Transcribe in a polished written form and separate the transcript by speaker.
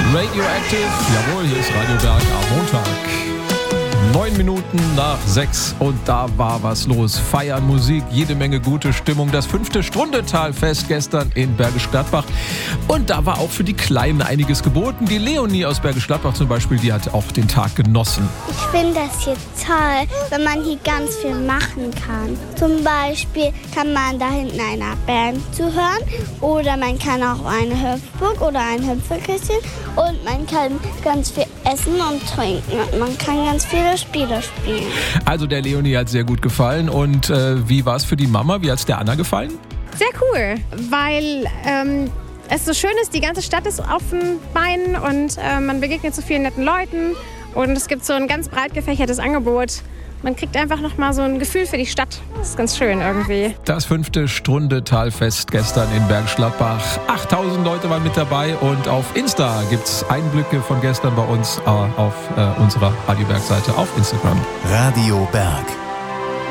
Speaker 1: Radioactive, jawohl, hier ist Radio Berg am Montag. 9 Minuten nach 6 und da war was los. Feiern, Musik, jede Menge gute Stimmung. Das 5. Strundetal-Fest gestern in Bergisch Gladbach. Und da war auch für die Kleinen einiges geboten. Die Leonie aus Bergisch Gladbach zum Beispiel, die hat auch den Tag genossen.
Speaker 2: Ich finde das hier toll, wenn man hier ganz viel machen kann. Zum Beispiel kann man da hinten einer Band zuhören oder man kann auch eine Hüpfburg oder ein Hüpfeküsschen und man kann ganz viel essen und trinken und man kann ganz viele Spiele spielen.
Speaker 1: Also der Leonie hat sehr gut gefallen. Und wie war es für die Mama? Wie hat es der Anna gefallen?
Speaker 3: Sehr cool, weil es so schön ist, die ganze Stadt ist auf den Beinen und man begegnet so vielen netten Leuten und es gibt so ein ganz breit gefächertes Angebot. Man kriegt einfach nochmal so ein Gefühl für die Stadt. Das ist ganz schön irgendwie.
Speaker 1: Das 5. Strundetal-Fest gestern in Bergisch Gladbach. 8000 Leute waren mit dabei und auf Insta gibt es Einblicke von gestern bei uns auf unserer Radio Berg-Seite auf Instagram.
Speaker 4: Radio Berg.